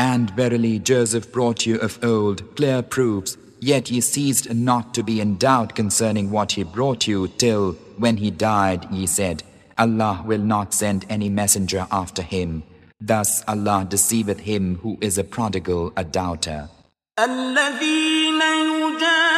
And verily Joseph brought you of old clear proofs, yet ye ceased not to be in doubt concerning what he brought you, till, when he died, ye said, Allah will not send any messenger after him. Thus Allah deceiveth him who is a prodigal, a doubter. الذين